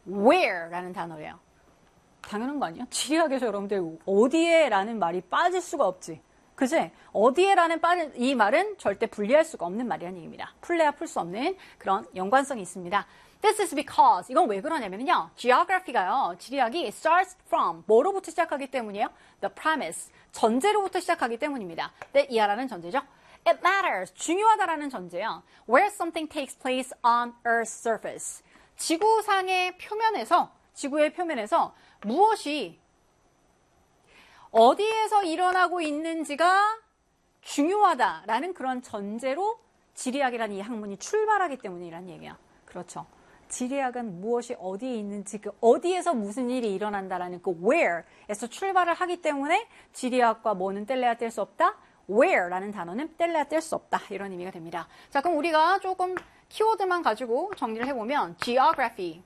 where라는 단어예요. 당연한 거 아니야? 지리학에서 여러분들 어디에라는 말이 빠질 수가 없지. 그지? 어디에라는 이 말은 절대 분리할 수가 없는 말이라는 얘기입니다. 풀래야 풀 수 없는 그런 연관성이 있습니다. This is because 이건 왜 그러냐면요. geography가요. 지리학이 starts from 뭐로부터 시작하기 때문이에요? The premise 전제로부터 시작하기 때문입니다. that 이하라는 전제죠. It matters 중요하다라는 전제요. Where something takes place on Earth's surface 지구상의 표면에서 지구의 표면에서 무엇이 어디에서 일어나고 있는지가 중요하다라는 그런 전제로 지리학이라는 이 학문이 출발하기 때문이라는 얘기야. 그렇죠. 지리학은 무엇이 어디에 있는지 그 어디에서 무슨 일이 일어난다라는 그 where에서 출발을 하기 때문에 지리학과 뭐는 뗄래야 뗄 수 없다. where라는 단어는 뗄래야 뗄 수 없다. 이런 의미가 됩니다. 자, 그럼 우리가 조금 키워드만 가지고 정리를 해보면 geography.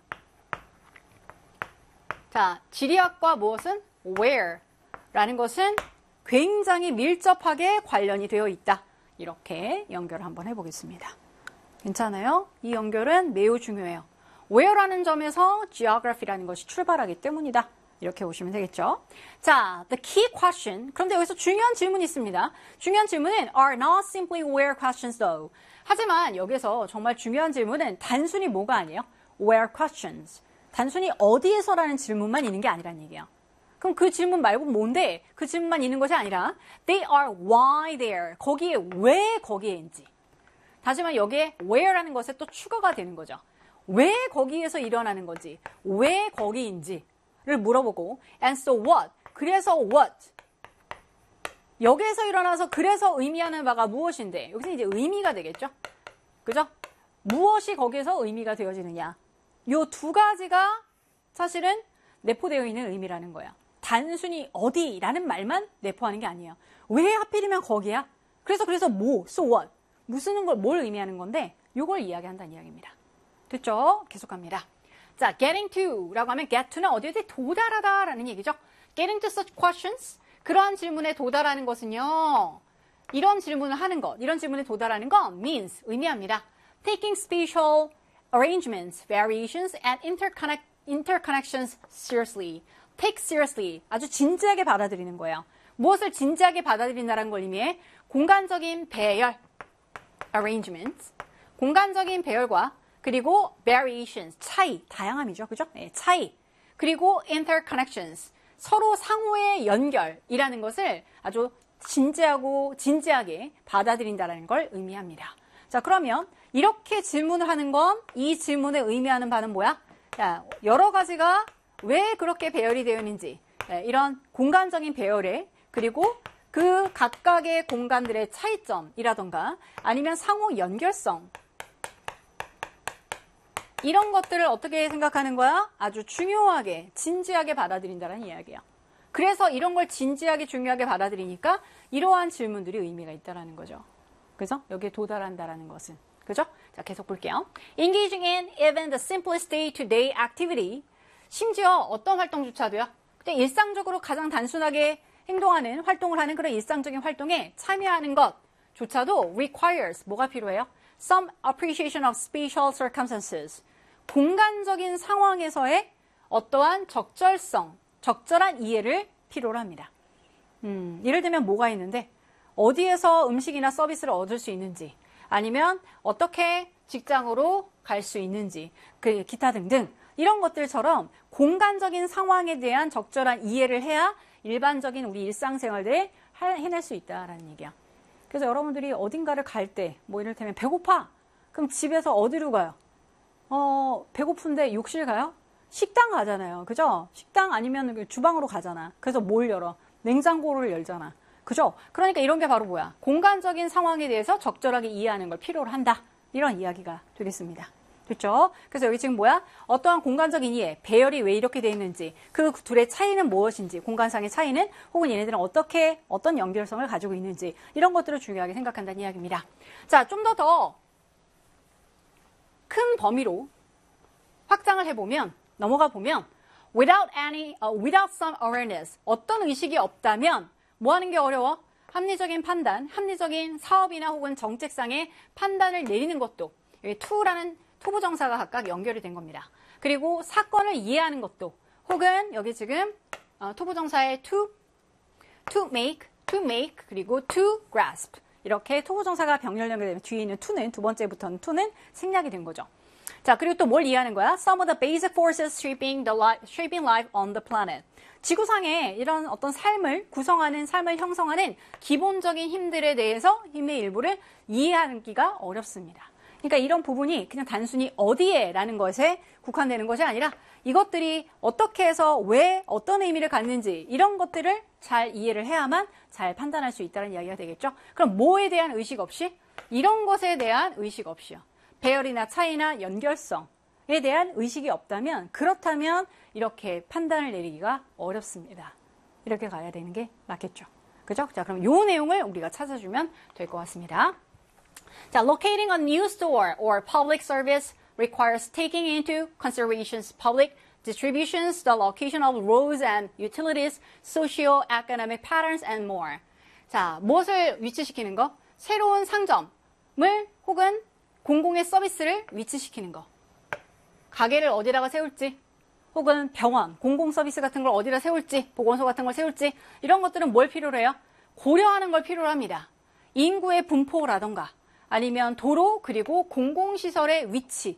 자, 지리학과 무엇은 where라는 것은 굉장히 밀접하게 관련이 되어 있다. 이렇게 연결을 한번 해보겠습니다. 괜찮아요? 이 연결은 매우 중요해요. where라는 점에서 geography라는 것이 출발하기 때문이다. 이렇게 보시면 되겠죠. 자, the key question. 그런데 여기서 중요한 질문이 있습니다. 중요한 질문은 are not simply where questions though. 하지만 여기서 정말 중요한 질문은 단순히 뭐가 아니에요? where questions. 단순히 어디에서라는 질문만 있는 게 아니란 얘기예요. 그럼 그 질문 말고 뭔데? 그 질문만 있는 것이 아니라 they are why there. 거기에 왜 거기에인지. 하지만 여기에 where라는 것에 또 추가가 되는 거죠. 왜 거기에서 일어나는 건지, 왜 거기인지를 물어보고 and so what. 그래서 what. 여기에서 일어나서 그래서 의미하는 바가 무엇인데 여기서 이제 의미가 되겠죠. 그죠? 무엇이 거기에서 의미가 되어지느냐. 요 두 가지가 사실은 내포되어 있는 의미라는 거예요. 단순히 어디라는 말만 내포하는 게 아니에요. 왜 하필이면 거기야? 그래서 뭐, so what? 무슨 걸 뭘 의미하는 건데 요걸 이야기한다는 이야기입니다. 됐죠? 계속 갑니다. 자, getting to라고 하면 get to는 어디에 도달하다라는 얘기죠. getting to such questions 그러한 질문에 도달하는 것은요. 이런 질문을 하는 것, 이런 질문에 도달하는 건 means 의미합니다. taking spatial arrangements, variations, and interconnections seriously. take seriously. 아주 진지하게 받아들이는 거예요. 무엇을 진지하게 받아들인다는 걸 의미해? 공간적인 배열, arrangements. 공간적인 배열과 그리고 variations, 차이, 다양함이죠. 그죠? 네, 차이. 그리고 interconnections, 서로 상호의 연결이라는 것을 아주 진지하게 받아들인다는 걸 의미합니다. 자, 그러면 이렇게 질문을 하는 건 이 질문에 의미하는 바는 뭐야? 자, 여러 가지가 왜 그렇게 배열이 되어 있는지 이런 공간적인 배열에 그리고 그 각각의 공간들의 차이점이라던가 아니면 상호 연결성 이런 것들을 어떻게 생각하는 거야? 아주 중요하게 진지하게 받아들인다는 이야기예요. 그래서 이런 걸 진지하게 중요하게 받아들이니까 이러한 질문들이 의미가 있다는 거죠. 그래서 여기에 도달한다라는 것은 그죠? 자, 계속 볼게요. Engaging in even the simplest day-to-day activity. 심지어 어떤 활동조차도요. 그냥 일상적으로 가장 단순하게 행동하는 활동을 하는 그런 일상적인 활동에 참여하는 것조차도 requires 뭐가 필요해요? Some appreciation of spatial circumstances. 공간적인 상황에서의 어떠한 적절성, 적절한 이해를 필요로 합니다. 예를 들면 뭐가 있는데 어디에서 음식이나 서비스를 얻을 수 있는지 아니면 어떻게 직장으로 갈 수 있는지 그 기타 등등 이런 것들처럼 공간적인 상황에 대한 적절한 이해를 해야 일반적인 우리 일상생활에 해낼 수 있다라는 얘기야. 그래서 여러분들이 어딘가를 갈 때 뭐 이를테면 배고파. 그럼 집에서 어디로 가요? 배고픈데 욕실 가요? 식당 가잖아요. 그죠? 식당 아니면 주방으로 가잖아. 그래서 뭘 열어? 냉장고를 열잖아. 그죠? 그러니까 이런 게 바로 뭐야? 공간적인 상황에 대해서 적절하게 이해하는 걸 필요로 한다. 이런 이야기가 되겠습니다. 됐죠? 그래서 여기 지금 뭐야? 어떠한 공간적인 이해, 배열이 왜 이렇게 돼 있는지, 그 둘의 차이는 무엇인지, 공간상의 차이는 혹은 얘네들은 어떤 연결성을 가지고 있는지 이런 것들을 중요하게 생각한다는 이야기입니다. 자, 좀 더 큰 범위로 확장을 해보면 넘어가 보면 without some awareness 어떤 의식이 없다면 뭐 하는 게 어려워? 합리적인 판단, 합리적인 사업이나 혹은 정책상의 판단을 내리는 것도 여기 to라는 투부정사가 각각 연결이 된 겁니다. 그리고 사건을 이해하는 것도 혹은 여기 지금 투부정사의 to make, 그리고 to grasp 이렇게 투부정사가 병렬 연결되면 뒤에 있는 to는 두 번째부터는 to는 생략이 된 거죠. 자, 그리고 또 뭘 이해하는 거야? Some of the basic forces shaping life on the planet. 지구상에 이런 어떤 삶을 구성하는, 삶을 형성하는 기본적인 힘들에 대해서 힘의 일부를 이해하기가 어렵습니다. 그러니까 이런 부분이 그냥 단순히 어디에 라는 것에 국한되는 것이 아니라 이것들이 어떻게 해서 왜 어떤 의미를 갖는지 이런 것들을 잘 이해를 해야만 잘 판단할 수 있다는 이야기가 되겠죠. 그럼 뭐에 대한 의식 없이? 이런 것에 대한 의식 없이요. 배열이나 차이나 연결성에 대한 의식이 없다면 그렇다면 이렇게 판단을 내리기가 어렵습니다. 이렇게 가야 되는 게 맞겠죠. 그죠? 자, 그럼 요 내용을 우리가 찾아주면 될 것 같습니다. 자, locating a new store or public service requires taking into consideration public distributions, the location of roads and utilities, socio-economic patterns, and more. 자, 무엇을 위치시키는 거? 새로운 상점을 혹은 공공의 서비스를 위치시키는 거. 가게를 어디다가 세울지, 혹은 병원, 공공 서비스 같은 걸 어디다 세울지, 보건소 같은 걸 세울지, 이런 것들은 뭘 필요로 해요? 고려하는 걸 필요로 합니다. 인구의 분포라던가, 아니면 도로, 그리고 공공시설의 위치,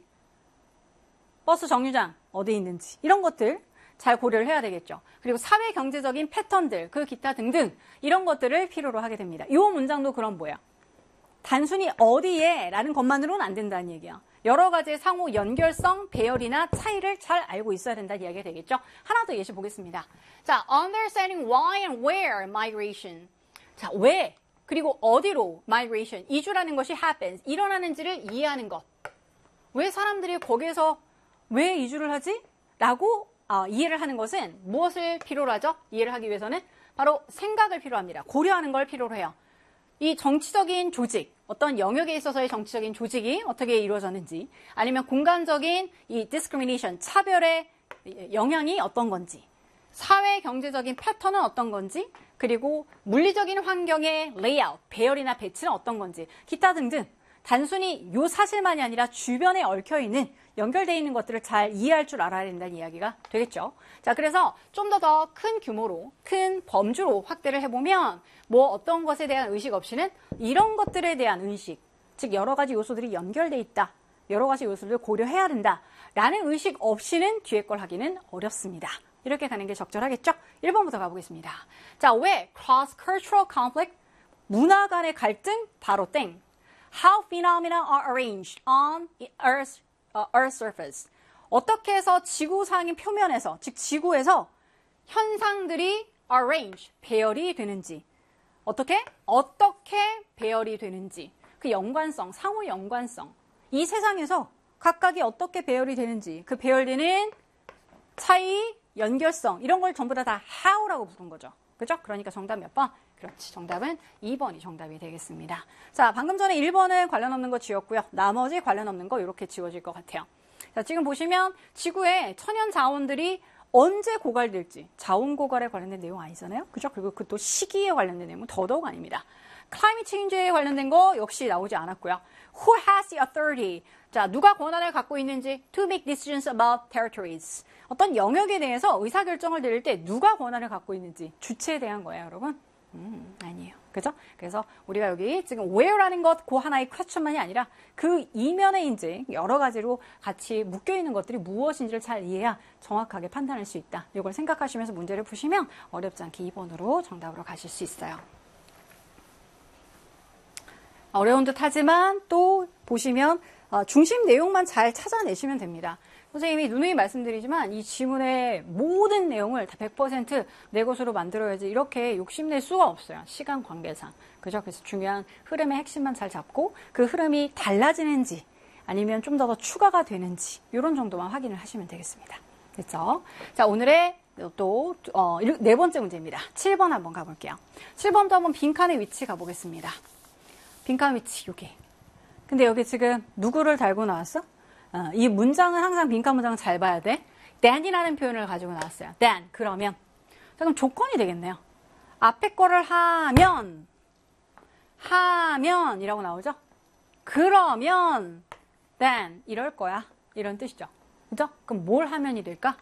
버스 정류장 어디 있는지, 이런 것들 잘 고려를 해야 되겠죠. 그리고 사회 경제적인 패턴들, 그 기타 등등, 이런 것들을 필요로 하게 됩니다. 이 문장도 그럼 뭐야? 단순히 어디에 라는 것만으로는 안 된다는 얘기야. 여러 가지의 상호 연결성, 배열이나 차이를 잘 알고 있어야 된다는 이야기가 되겠죠. 하나 더 예시 보겠습니다. 자, understanding why and where migration. 자, 왜 그리고 어디로 migration, 이주라는 것이 happens, 일어나는지를 이해하는 것. 왜 사람들이 거기에서 왜 이주를 하지? 라고 이해를 하는 것은 무엇을 필요로 하죠? 이해를 하기 위해서는 바로 생각을 필요합니다. 고려하는 걸 필요로 해요. 이 정치적인 조직, 어떤 영역에 있어서의 정치적인 조직이 어떻게 이루어졌는지, 아니면 공간적인 이 discrimination, 차별의 영향이 어떤 건지, 사회 경제적인 패턴은 어떤 건지, 그리고 물리적인 환경의 레이아웃, 배열이나 배치는 어떤 건지, 기타 등등 단순히 요 사실만이 아니라 주변에 얽혀있는 연결되어 있는 것들을 잘 이해할 줄 알아야 된다는 이야기가 되겠죠. 자, 그래서 좀 더 큰 규모로, 큰 범주로 확대를 해보면 뭐 어떤 것에 대한 의식 없이는 이런 것들에 대한 의식, 즉 여러 가지 요소들이 연결돼 있다, 여러 가지 요소들을 고려해야 된다 라는 의식 없이는 뒤에 걸 하기는 어렵습니다. 이렇게 가는 게 적절하겠죠? 1번부터 가보겠습니다. 자, 왜 cross-cultural conflict, 문화 간의 갈등, 바로 땡. How phenomena are arranged on Earth's surface. 어떻게 해서 지구상의 표면에서, 즉 지구에서 현상들이 arrange, 배열이 되는지. 어떻게 배열이 되는지. 그 연관성, 상호 연관성. 이 세상에서 각각이 어떻게 배열이 되는지, 그 배열되는 차이, 연결성, 이런 걸 전부 다 how라고 부른 거죠. 그죠? 그러니까 정답 몇 번? 그렇지. 정답은 2번이 정답이 되겠습니다. 자, 방금 전에 1번은 관련 없는 거 지웠고요. 나머지 관련 없는 거 이렇게 지워질 것 같아요. 자, 지금 보시면 지구에 천연 자원들이 언제 고갈될지, 자원 고갈에 관련된 내용 아니잖아요. 그죠? 그리고 그 또 시기에 관련된 내용은 더더욱 아닙니다. 클라이밋 체인지에 관련된 거 역시 나오지 않았고요. Who has the authority? 자, 누가 권한을 갖고 있는지 to make decisions about territories. 어떤 영역에 대해서 의사결정을 내릴 때 누가 권한을 갖고 있는지, 주체에 대한 거예요, 여러분. 아니에요. 그죠? 그래서 우리가 여기 지금 where라는 것, 그 하나의 question만이 아니라 그 이면에 이제 여러 가지로 같이 묶여있는 것들이 무엇인지를 잘 이해해야 정확하게 판단할 수 있다. 이걸 생각하시면서 문제를 푸시면 어렵지 않게 2번으로 정답으로 가실 수 있어요. 어려운 듯 하지만 또 보시면 중심 내용만 잘 찾아내시면 됩니다. 선생님이 누누이 말씀드리지만 이 지문의 모든 내용을 다 100% 내 것으로 만들어야지 이렇게 욕심낼 수가 없어요. 시간 관계상. 그죠? 그래서 중요한 흐름의 핵심만 잘 잡고 그 흐름이 달라지는지 아니면 좀 더 추가가 되는지 이런 정도만 확인을 하시면 되겠습니다. 됐죠? 자, 오늘의 또 네 번째 문제입니다. 7번 한번 가볼게요. 7번도 한번 빈칸의 위치 가보겠습니다. 빈칸 위치 여기. 근데 여기 지금 누구를 달고 나왔어? 이 문장은 항상 빈칸 문장은 잘 봐야 돼. than이라는 표현을 가지고 나왔어요. then, 그러면. 자, 그럼 조건이 되겠네요. 앞에 거를 하면 이라고 나오죠? 그러면 then, 이럴 거야. 이런 뜻이죠. 그죠? 그럼 뭘 하면이 될까?